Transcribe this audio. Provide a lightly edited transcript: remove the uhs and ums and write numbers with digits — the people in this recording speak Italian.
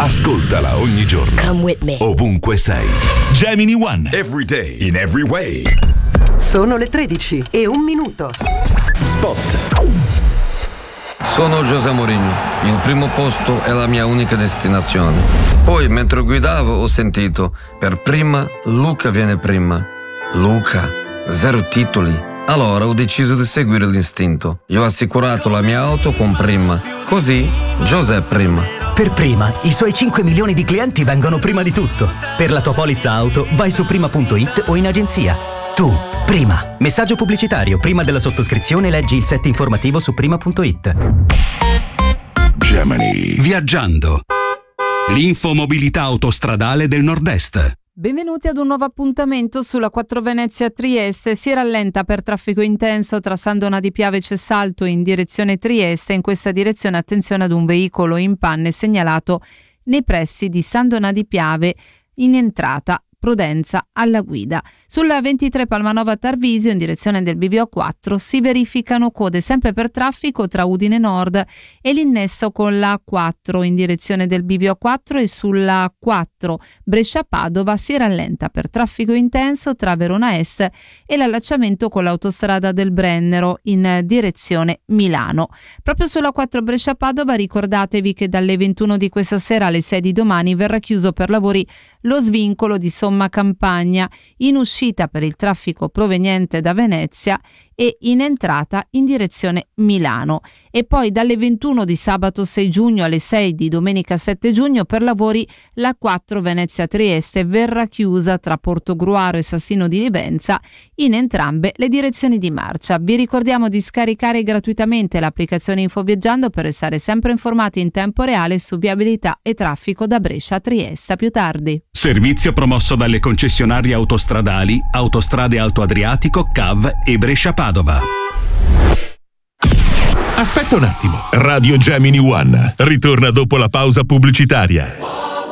Ascoltala ogni giorno. Come with me. Ovunque sei. Gemini One. Every day. In every way. Sono le 13:01. Spot. Sono José Mourinho. Il primo posto è la mia unica destinazione. Poi, mentre guidavo, ho sentito: per prima, Luca viene prima. Luca, 0 titoli. Allora ho deciso di seguire l'istinto. Io ho assicurato la mia auto con Prima. Così, José prima. Per Prima, i suoi 5 milioni di clienti vengono prima di tutto. Per la tua polizza auto, vai su prima.it o in agenzia. Tu, Prima. Messaggio pubblicitario. Prima della sottoscrizione leggi il set informativo su prima.it. Gemini. Viaggiando. L'infomobilità autostradale del Nord-Est. Benvenuti ad un nuovo appuntamento sulla 4 Venezia Trieste. Si rallenta per traffico intenso tra San Donà di Piave e Cessalto in direzione Trieste. In questa direzione attenzione ad un veicolo in panne segnalato nei pressi di San Donà di Piave in entrata. Prudenza alla guida. Sulla 23 Palmanova Tarvisio in direzione del bivio 4 si verificano code sempre per traffico tra Udine Nord e l'innesso con la 4 in direzione del bivio 4 e sulla 4 Brescia Padova si rallenta per traffico intenso tra Verona Est e l'allacciamento con l'autostrada del Brennero in direzione Milano. Proprio sulla 4 Brescia Padova ricordatevi che dalle 21 di questa sera alle 6 di domani verrà chiuso per lavori lo svincolo di Somma Campagna in uscita per il traffico proveniente da Venezia e in entrata in direzione Milano. E poi dalle 21 di sabato 6 giugno alle 6 di domenica 7 giugno per lavori la 4 Venezia Trieste verrà chiusa tra Portogruaro e Sassino di Livenza in entrambe le direzioni di marcia. Vi ricordiamo di scaricare gratuitamente l'applicazione Infoviaggiando per restare sempre informati in tempo reale su viabilità e traffico da Brescia a Trieste. A più tardi. Servizio promosso dalle concessionarie autostradali Autostrade Alto Adriatico, CAV e Brescia Padova. Aspetta un attimo. Radio Gemini One ritorna dopo la pausa pubblicitaria.